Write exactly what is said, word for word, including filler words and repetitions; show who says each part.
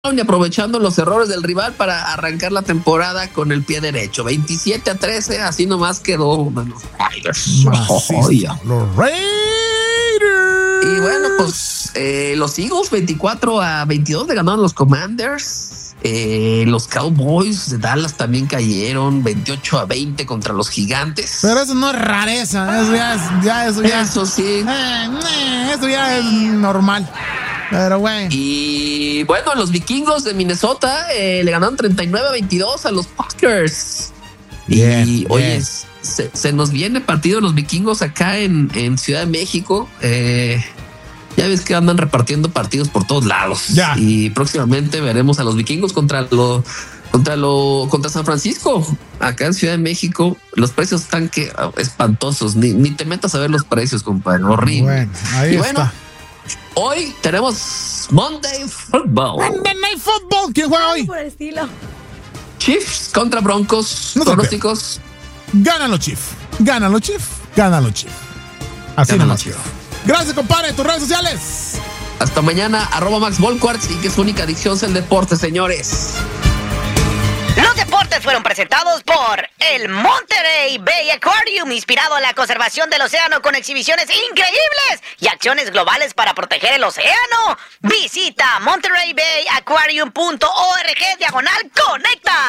Speaker 1: y aprovechando los errores del rival para arrancar la temporada con el pie derecho. veintisiete a trece, así nomás quedó los Raiders.
Speaker 2: Los Raiders.
Speaker 1: Y bueno, pues eh, los Eagles veinticuatro a veintidós le ganaron los Commanders. Eh, los Cowboys de Dallas también cayeron veintiocho a veinte contra los Gigantes.
Speaker 2: Pero eso no es rareza, eso ya es, ya, eso ya.
Speaker 1: Eso sí.
Speaker 2: Eh, eh, eso ya es normal. Pero bueno.
Speaker 1: Y bueno, los Vikingos de Minnesota eh, le ganaron treinta y nueve a veintidós a los Packers.
Speaker 2: Bien,
Speaker 1: y
Speaker 2: bien.
Speaker 1: oye, se, se nos viene partido de los Vikingos acá en, en Ciudad de México. Eh, ya ves que andan repartiendo partidos por todos lados.
Speaker 2: Ya.
Speaker 1: Y próximamente veremos a los Vikingos contra lo, contra lo, contra San Francisco, acá en Ciudad de México. Los precios están que espantosos. Ni, ni te metas a ver los precios, compadre. Horrible.
Speaker 2: Bueno, ahí
Speaker 1: y
Speaker 2: está.
Speaker 1: bueno, hoy tenemos Monday Football.
Speaker 2: Monday Night Football. ¿Quién juega hoy?
Speaker 3: Por el estilo.
Speaker 1: Chiefs contra Broncos.
Speaker 2: No te
Speaker 1: Pronósticos.
Speaker 2: Ganan los Chiefs. Ganan los Chiefs. Ganan los Chiefs. Así
Speaker 1: Ganan
Speaker 2: nomás
Speaker 1: los
Speaker 2: quedó. Gracias, compadre. Tus redes sociales.
Speaker 1: Hasta mañana, arroba Max Volquarts, y que su única adicción es el deporte, señores.
Speaker 4: Los deportes fueron presentados por el Monterey Bay Aquarium, inspirado en la conservación del océano con exhibiciones increíbles y acciones globales para proteger el océano. Visita monterey bay aquarium punto org diagonal conecta.